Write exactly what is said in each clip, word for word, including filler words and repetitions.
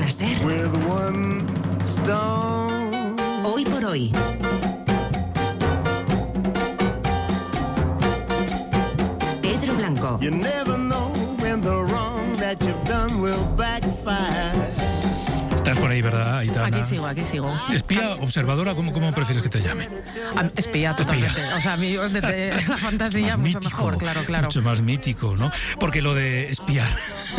para ser Hoy por Hoy. Pedro Blanco. You never know when the wrong that you've done will backfire. Estás por ahí, ¿verdad, Aitana? Aquí sigo, aquí sigo. ¿Espía, observadora? ¿Cómo, cómo prefieres que te llame? Ah, espía, totalmente. Espía. O sea, a mí desde la fantasía Más mucho mítico, mejor, claro, claro. Mucho más mítico, ¿no? Porque lo de espiar...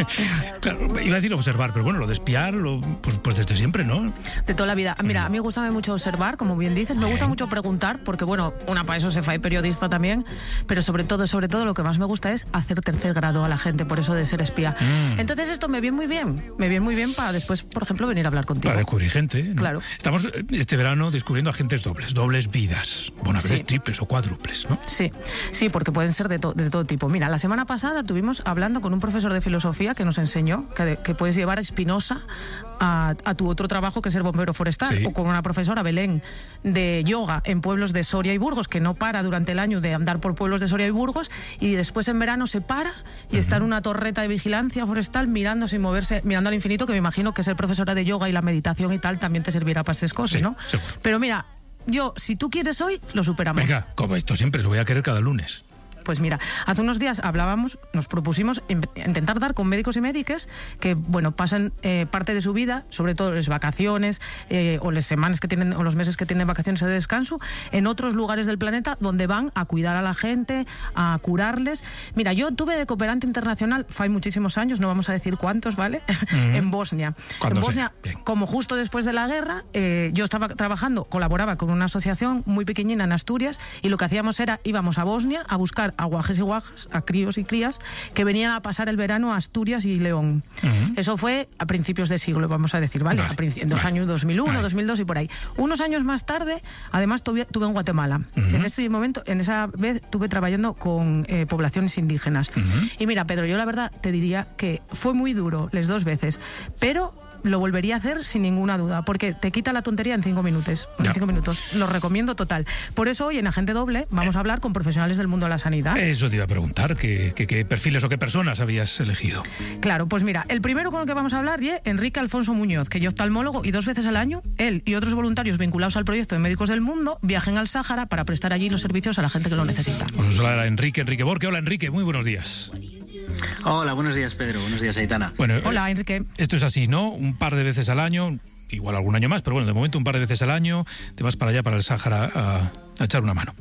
claro, iba a decir observar, pero bueno, lo de espiar, lo, pues, pues desde siempre, ¿no? De toda la vida. Mira, a mí me gusta mucho observar, como bien dices. Me gusta mucho preguntar, porque bueno, una para eso se fue periodista también, pero sobre todo, sobre todo lo que más me gusta es hacer tercer grado a la gente, por eso de ser espía. Mm. Entonces esto me viene muy bien, me viene muy bien para después, por ejemplo, venir a hablar contigo. Para descubrir gente, ¿no? Claro. Estamos este verano descubriendo agentes dobles, dobles vidas. Bueno, a veces Sí. triples o cuádruples, ¿no? Sí, sí, porque pueden ser de, to- de todo tipo. Mira, la semana pasada estuvimos hablando con un profesor de filosofía que nos enseñó que, de- que puedes llevar a Spinoza a, a tu otro trabajo, que es ser bombero forestal, Sí. o con una profesora, Belén, de yoga en pueblos de Soria y Burgos, que no para durante el año de andar por pueblos de Soria y Burgos, y después en verano se para y uh-huh. está en una torreta de vigilancia forestal mirando sin moverse, mirando al infinito, que me imagino que ser profesora de yoga y la meditación y tal también te servirá para estas cosas, Sí, ¿no? seguro. Pero mira, yo, si tú quieres hoy, lo superamos. Venga, como esto siempre, lo voy a querer cada lunes. Pues mira, hace unos días hablábamos, nos propusimos intentar dar con médicos y médicas que, bueno, pasan eh, parte de su vida, sobre todo las vacaciones eh, o las semanas que tienen o los meses que tienen vacaciones de descanso, en otros lugares del planeta donde van a cuidar a la gente, a curarles. Mira, yo tuve de cooperante internacional, fue muchísimos años, no vamos a decir cuántos, ¿vale? Uh-huh. En Bosnia. En Bosnia, como justo después de la guerra, eh, yo estaba trabajando, colaboraba con una asociación muy pequeñina en Asturias, y lo que hacíamos era, íbamos a Bosnia a buscar a guajes y guajas, a críos y crías, que venían a pasar el verano a Asturias y León. Uh-huh. Eso fue a principios de siglo, vamos a decir, ¿vale? vale. A princi- en los vale. años dos mil uno, vale. dos mil dos y por ahí. Unos años más tarde, además, tuve, tuve en Guatemala. Uh-huh. En ese momento, en esa vez, estuve trabajando con eh, poblaciones indígenas. Uh-huh. Y mira, Pedro, yo la verdad te diría que fue muy duro las dos veces, pero lo volvería a hacer sin ninguna duda, porque te quita la tontería en cinco minutos. En cinco minutos. Lo recomiendo total. Por eso hoy en Agente Doble vamos a hablar con profesionales del mundo de la sanidad. Eso te iba a preguntar, ¿qué, qué, qué perfiles o qué personas habías elegido? Claro, pues mira, el primero con el que vamos a hablar es Enrique Alfonso Muñoz, que es oftalmólogo, y dos veces al año él y otros voluntarios vinculados al proyecto de Médicos del Mundo viajen al Sáhara para prestar allí los servicios a la gente que lo necesita. Pues hola, Enrique, Enrique Borque. Hola, Enrique, muy buenos días. Hola, buenos días, Pedro. Buenos días, Aitana. Bueno, hola, Enrique. Esto es así, ¿no? Un par de veces al año, igual algún año más, pero bueno, de momento un par de veces al año te vas para allá, para el Sáhara, a, a echar una mano.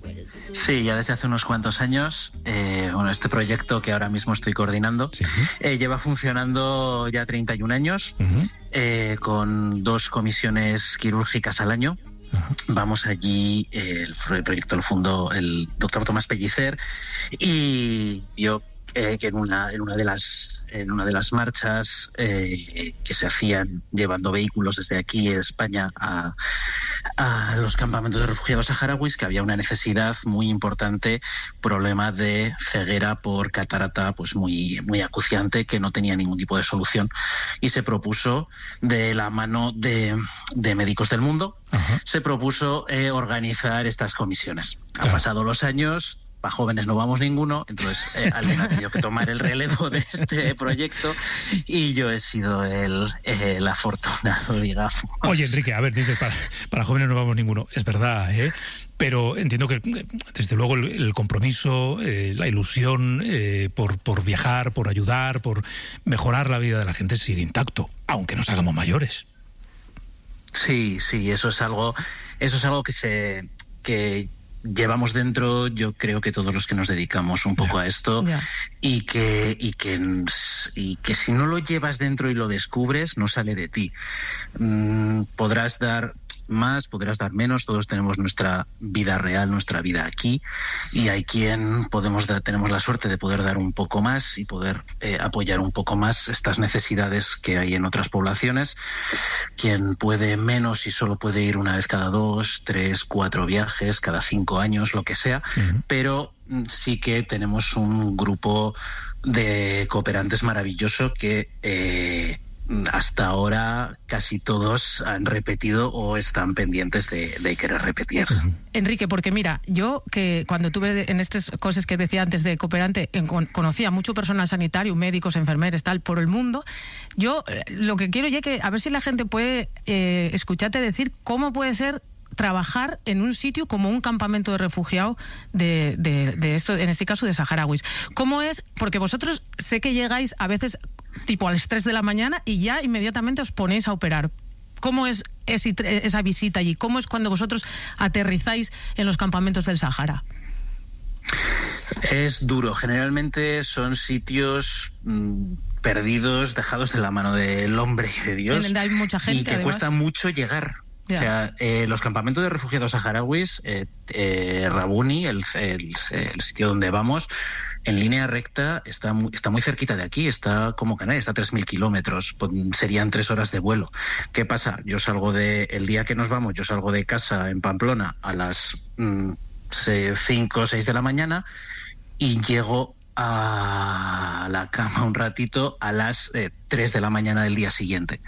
Sí, ya desde hace unos cuantos años. Eh, bueno, este proyecto que ahora mismo estoy coordinando sí. eh, lleva funcionando ya treinta y un años, uh-huh. eh, con dos comisiones quirúrgicas al año. Uh-huh. Vamos allí, eh, el, el proyecto lo fundó el doctor Tomás Pellicer, y yo eh, que en una, en una de las en una de las marchas eh, que se hacían llevando vehículos desde aquí de España a, a los campamentos de refugiados saharauis, que había una necesidad muy importante, problema de ceguera por catarata pues muy, muy acuciante, que no tenía ningún tipo de solución, y se propuso, de la mano de, de Médicos del Mundo, uh-huh. se propuso eh, organizar estas comisiones. Han claro. pasado los años, para jóvenes no vamos ninguno, entonces eh, alguien ha tenido que tomar el relevo de este proyecto, y yo he sido el, eh, el afortunado, digamos. Oye, Enrique, a ver, dices, para, para jóvenes no vamos ninguno, es verdad, ¿eh? Pero entiendo que, desde luego, el, el compromiso, eh, la ilusión eh, por, por viajar, por ayudar, por mejorar la vida de la gente sigue intacto, aunque nos hagamos mayores. Sí, sí, eso es algo, eso es algo que se... que llevamos dentro, yo creo que todos los que nos dedicamos un poco yeah. a esto, yeah. y que y que y que si no lo llevas dentro y lo descubres, no sale de ti. Mm, podrás dar más, podrás dar menos, todos tenemos nuestra vida real, nuestra vida aquí, y hay quien podemos dar, tenemos la suerte de poder dar un poco más y poder eh, apoyar un poco más estas necesidades que hay en otras poblaciones. Quien puede menos y solo puede ir una vez cada dos, tres, cuatro viajes, cada cinco años, lo que sea, uh-huh. pero sí que tenemos un grupo de cooperantes maravilloso que eh, hasta ahora casi todos han repetido o están pendientes de, de querer repetir. Enrique, porque mira, yo que cuando tuve en estas cosas que decía antes de cooperante, en, con, conocía mucho personal sanitario, médicos, enfermeros, tal, por el mundo, yo eh, lo que quiero ya que a ver si la gente puede eh, escucharte decir cómo puede ser trabajar en un sitio como un campamento de refugiados de, de, de esto, en este caso de saharauis. ¿Cómo es? Porque vosotros sé que llegáis a veces tipo a las tres de la mañana y ya inmediatamente os ponéis a operar. ¿Cómo es ese, esa visita allí? ¿Cómo es cuando vosotros aterrizáis en los campamentos del Sahara? Es duro. Generalmente son sitios mmm, perdidos, dejados de la mano del hombre y de Dios. Hay mucha gente, y que además cuesta mucho llegar. Ya. O sea, eh, los campamentos de refugiados saharauis, eh, eh, Rabuni, el, el, el sitio donde vamos, en línea recta está muy, está muy cerquita de aquí, está como Canarias, está a tres mil kilómetros, serían tres horas de vuelo. ¿Qué pasa? Yo salgo de, el día que nos vamos, yo salgo de casa en Pamplona a las mm, cinco o seis de la mañana y llego a la cama un ratito a las eh, tres de la mañana del día siguiente.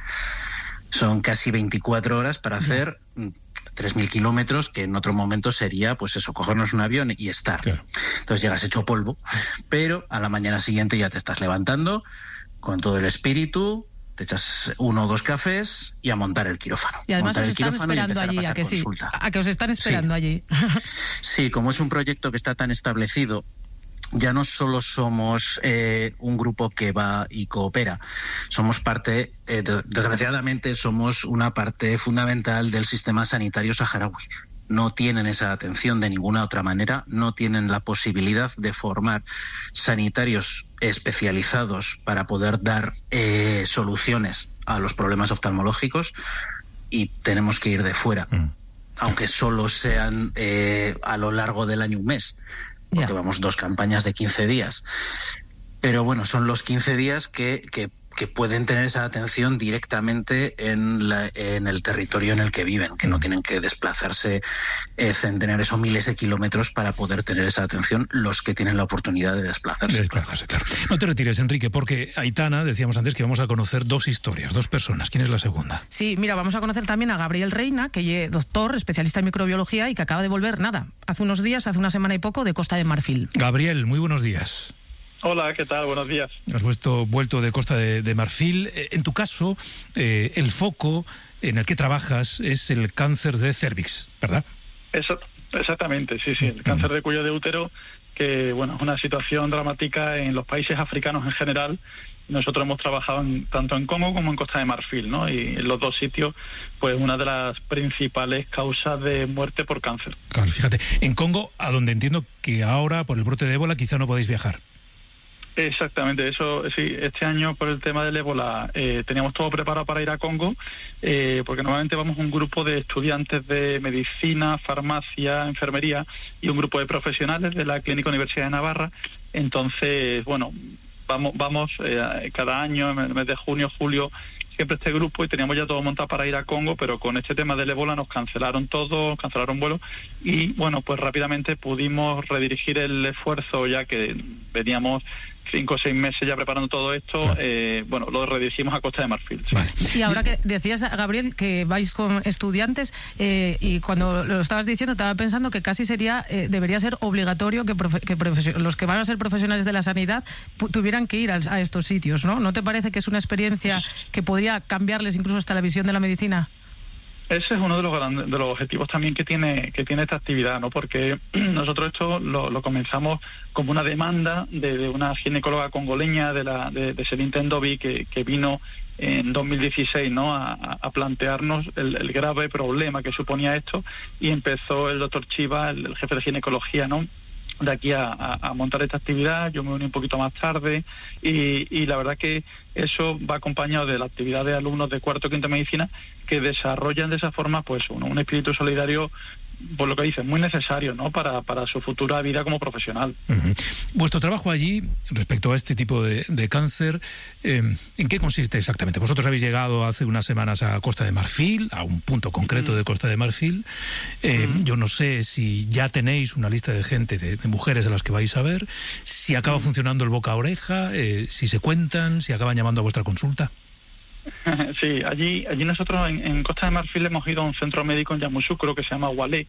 Son casi veinticuatro horas para hacer tres mil kilómetros, que en otro momento sería, pues eso, cogernos un avión y estar. Claro. Entonces llegas hecho polvo, pero a la mañana siguiente ya te estás levantando con todo el espíritu, te echas uno o dos cafés y a montar el quirófano. Y además os están esperando allí, a, a que sí, a que os están esperando sí. allí. Sí, como es un proyecto que está tan establecido, ya no solo somos eh, un grupo que va y coopera, somos parte, eh, de, desgraciadamente somos una parte fundamental del sistema sanitario saharaui. No tienen esa atención de ninguna otra manera, no tienen la posibilidad de formar sanitarios especializados para poder dar eh, soluciones a los problemas oftalmológicos y tenemos que ir de fuera, mm. aunque solo sean eh, a lo largo del año un mes. Porque yeah. vamos dos campañas de quince días. Pero bueno, son los quince días que, que, que pueden tener esa atención directamente en, la, en el territorio en el que viven, que no tienen que desplazarse eh, centenares o miles de kilómetros para poder tener esa atención los que tienen la oportunidad de desplazarse. De desplazarse, claro. No te retires, Enrique, porque Aitana, decíamos antes que vamos a conocer dos historias, dos personas. ¿Quién es la segunda? Sí, mira, vamos a conocer también a Gabriel Reina, que es doctor, especialista en microbiología y que acaba de volver, nada, hace unos días, hace una semana y poco, de Costa de Marfil. Gabriel, muy buenos días. Hola, ¿qué tal? Buenos días. Has vuelto, vuelto de Costa de, de Marfil. En tu caso, eh, el foco en el que trabajas es el cáncer de cérvix, ¿verdad? Eso, exactamente, sí, sí. El cáncer de cuello de útero, que bueno, es una situación dramática en los países africanos en general. Nosotros hemos trabajado en, tanto en Congo como en Costa de Marfil, ¿no? Y en los dos sitios, pues una de las principales causas de muerte por cáncer. Claro, fíjate, en Congo, a donde entiendo que ahora, por el brote de ébola, quizá no podéis viajar. Exactamente, eso sí, este año por el tema del ébola eh, teníamos todo preparado para ir a Congo, eh, porque normalmente vamos un grupo de estudiantes de medicina, farmacia, enfermería y un grupo de profesionales de la Clínica Universidad de Navarra. Entonces, bueno, vamos vamos eh, cada año, en el mes de junio, julio, siempre este grupo, y teníamos ya todo montado para ir a Congo, pero con este tema del ébola nos cancelaron todo, cancelaron vuelo, y bueno, pues rápidamente pudimos redirigir el esfuerzo, ya que veníamos cinco o seis meses ya preparando todo esto, claro. eh, bueno, lo redirigimos a Costa de Marfil. Sí. Vale. Y ahora que decías, Gabriel, que vais con estudiantes, eh, y cuando lo estabas diciendo estaba pensando que casi sería, eh, debería ser obligatorio que, profe que los que van a ser profesionales de la sanidad tuvieran que ir a, a estos sitios, ¿no? ¿No te parece que es una experiencia que podría cambiarles incluso hasta la visión de la medicina? Ese es uno de los grandes, de los objetivos también que tiene que tiene esta actividad, ¿no? Porque nosotros esto lo, lo comenzamos como una demanda de, de una ginecóloga congoleña de la de, de Celine Ndovi que, que vino en dos mil dieciséis, ¿no? A, a plantearnos el, el grave problema que suponía esto, y empezó el doctor Chiva, el, el jefe de ginecología, ¿no? de aquí a, a, a montar esta actividad. Yo me uní un poquito más tarde y, y la verdad que eso va acompañado de la actividad de alumnos de cuarto y quinto medicina que desarrollan de esa forma pues uno, un espíritu solidario, por lo que dices, muy necesario, ¿no? Para, para su futura vida como profesional. Uh-huh. Vuestro trabajo allí, respecto a este tipo de, de cáncer, eh, ¿en qué consiste exactamente? Vosotros habéis llegado hace unas semanas a Costa de Marfil, a un punto concreto uh-huh. de Costa de Marfil. Eh, uh-huh. Yo no sé si ya tenéis una lista de gente, de, de mujeres a las que vais a ver, si acaba uh-huh. funcionando el boca a oreja, eh, si se cuentan, si acaban llamando a vuestra consulta. Sí, allí allí nosotros en, en Costa de Marfil hemos ido a un centro médico en Yamoussoukro que se llama Walé,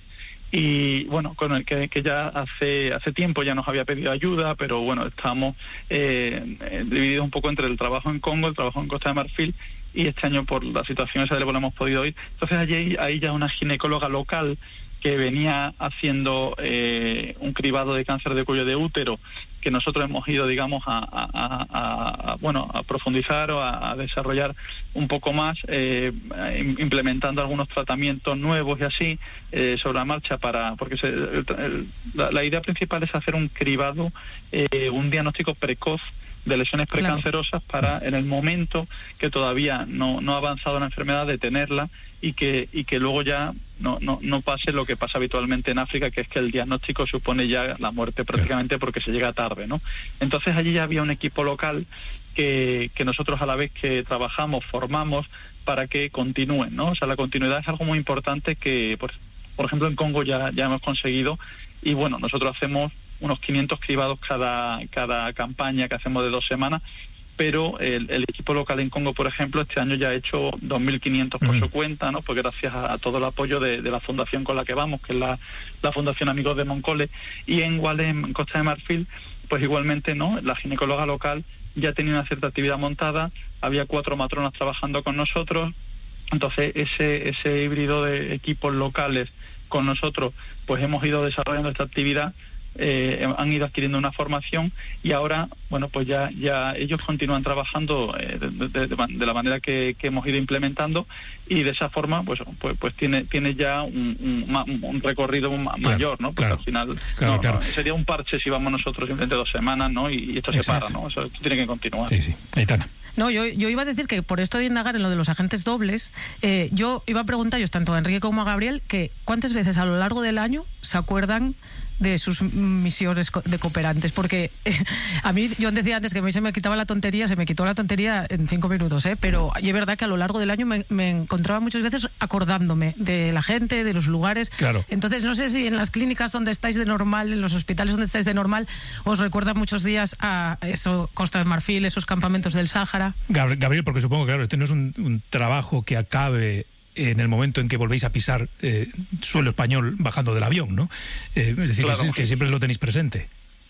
y bueno, con el que, que ya hace hace tiempo ya nos había pedido ayuda, pero bueno, estamos eh, eh, divididos un poco entre el trabajo en Congo, el trabajo en Costa de Marfil, y este año por la situación esa del ébola hemos podido ir. Entonces allí hay ya una ginecóloga local que venía haciendo eh, un cribado de cáncer de cuello de útero, que nosotros hemos ido, digamos, a, a, a, a bueno, a profundizar o a, a desarrollar un poco más, eh, implementando algunos tratamientos nuevos y así eh, sobre la marcha, para porque se, el, el, la, la idea principal es hacer un cribado, eh, un diagnóstico precoz de lesiones precancerosas, para en el momento que todavía no, no ha avanzado la enfermedad, detenerla y que y que luego ya no, no, no pase lo que pasa habitualmente en África, que es que el diagnóstico supone ya la muerte prácticamente porque se llega tarde, ¿no? Entonces allí ya había un equipo local que, que nosotros a la vez que trabajamos, formamos para que continúen, ¿no? O sea, la continuidad es algo muy importante que, por, por ejemplo, en Congo ya, ya hemos conseguido, y bueno, nosotros hacemos unos quinientos cribados cada cada campaña que hacemos de dos semanas, pero el, el equipo local en Congo, por ejemplo, este año ya ha hecho dos mil quinientos por mm. su cuenta, ¿no? Porque gracias a, a todo el apoyo de, de la fundación con la que vamos, que es la, la Fundación Amigos de Moncole, y en Walé, en Costa de Marfil, pues igualmente, ¿no? La ginecóloga local ya tenía una cierta actividad montada, había cuatro matronas trabajando con nosotros, entonces ese ese híbrido de equipos locales con nosotros, pues hemos ido desarrollando esta actividad. Eh, han ido adquiriendo una formación y ahora, bueno, pues ya ya ellos continúan trabajando eh, de, de, de la manera que, que hemos ido implementando, y de esa forma pues pues, pues tiene tiene ya un, un, un recorrido claro, mayor, ¿no? Porque claro, al final claro, no, claro. No, sería un parche si vamos nosotros simplemente dos semanas, ¿no? Y, y esto Exacto. se para, ¿no? Eso esto tiene que continuar. Sí, sí. Aitana. No, yo, yo iba a decir que por esto de indagar en lo de los agentes dobles, eh, yo iba a preguntaros tanto a Enrique como a Gabriel que cuántas veces a lo largo del año se acuerdan de sus misiones de cooperantes, porque eh, a mí, yo decía antes que a mí se me quitaba la tontería, se me quitó la tontería en cinco minutos, ¿eh? Pero es verdad que a lo largo del año me, me encontraba muchas veces acordándome de la gente, de los lugares. Claro. Entonces, no sé si en las clínicas donde estáis de normal, en los hospitales donde estáis de normal, os recuerdan muchos días a eso, Costa de Marfil, esos campamentos del Sáhara. Gabriel, porque supongo que claro, este no es un, un trabajo que acabe en el momento en que volvéis a pisar eh, suelo español bajando del avión, ¿no? Eh, es decir, claro, que, que siempre lo tenéis presente.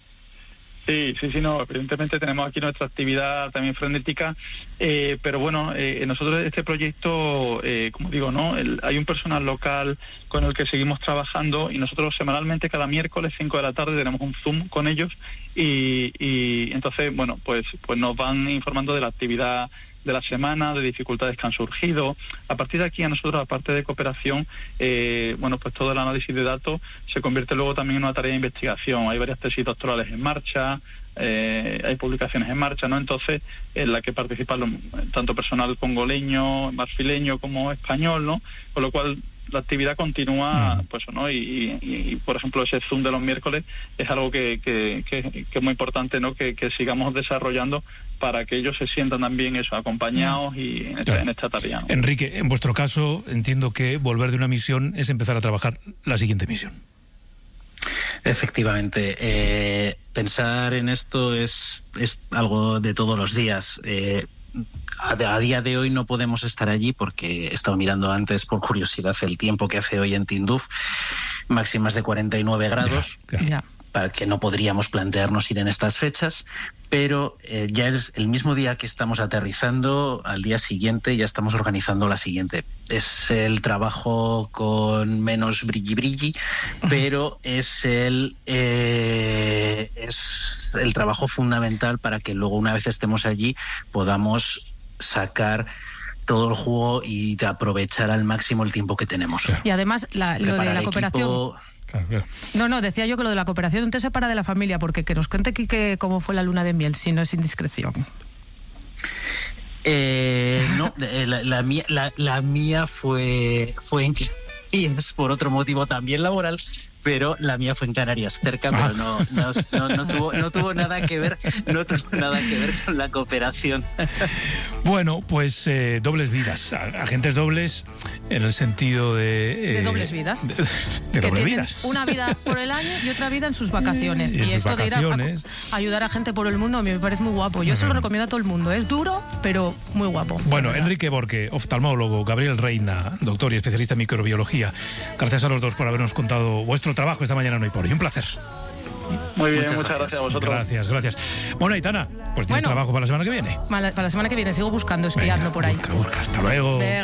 Sí, sí, sí, no, evidentemente tenemos aquí nuestra actividad también frenética, eh, pero bueno, eh, nosotros este proyecto, eh, como digo, ¿no? El, hay un personal local con el que seguimos trabajando, y nosotros semanalmente cada miércoles cinco de la tarde tenemos un Zoom con ellos, y, y entonces, bueno, pues pues nos van informando de la actividad de la semana, de dificultades que han surgido. A partir de aquí, a nosotros, aparte de cooperación, eh, bueno, pues todo el análisis de datos se convierte luego también en una tarea de investigación. Hay varias tesis doctorales en marcha, eh, hay publicaciones en marcha, ¿no? Entonces, en la que participan tanto personal congoleño, marfileño como español, ¿no? Con lo cual la actividad continúa, mm. pues, ¿no? Y, y, y, por ejemplo, ese Zoom de los miércoles es algo que, que, que, que es muy importante, ¿no? Que, que sigamos desarrollando para que ellos se sientan también eso, acompañados y en esta, claro. en esta tarea, ¿no? Enrique, en vuestro caso, entiendo que volver de una misión es empezar a trabajar la siguiente misión. Efectivamente, eh, pensar en esto es, es algo de todos los días. Eh, a, a día de hoy no podemos estar allí porque he estado mirando antes por curiosidad el tiempo que hace hoy en Tindouf, máximas de cuarenta y nueve grados. Ya, ya. Ya. Para que no podríamos plantearnos ir en estas fechas, pero eh, ya es el mismo día que estamos aterrizando, al día siguiente ya estamos organizando la siguiente. Es el trabajo con menos brilli brilli, pero es el eh, es el trabajo fundamental para que luego, una vez estemos allí, podamos sacar todo el jugo y de aprovechar al máximo el tiempo que tenemos. Claro. Y además la, lo de la cooperación... Equipo... Claro, claro. No, no, decía yo que lo de la cooperación no te separa de la familia, porque que nos cuente Quique cómo fue la luna de miel, si no es indiscreción. Eh, no, la, la, mía, la, la mía fue, fue en Canarias por otro motivo también laboral, pero la mía fue en Canarias, cerca, ah. pero no, no, no, no, tuvo, no tuvo nada que ver, no tuvo nada que ver con la cooperación. Bueno, pues eh, dobles vidas, agentes dobles en el sentido de... Eh, de dobles vidas. De, de que doble tienen vidas. una vida por el año y otra vida en sus vacaciones. Y, y en sus esto vacaciones. de ir a, a ayudar a gente por el mundo a mí me parece muy guapo. Yo uh-huh. se lo recomiendo a todo el mundo. Es duro, pero muy guapo. Bueno, Enrique Borque, oftalmólogo, Gabriel Reina, doctor y especialista en microbiología. Gracias a los dos por habernos contado vuestro trabajo esta mañana en Hoy por Hoy. Un placer. Muy bien, muchas, muchas gracias. gracias a vosotros. Gracias, gracias. Bueno, Aitana, pues tienes bueno, trabajo para la semana que viene. Para la semana que viene sigo buscando, espiando Venga, por ahí. Busca, busca. Hasta luego. Ve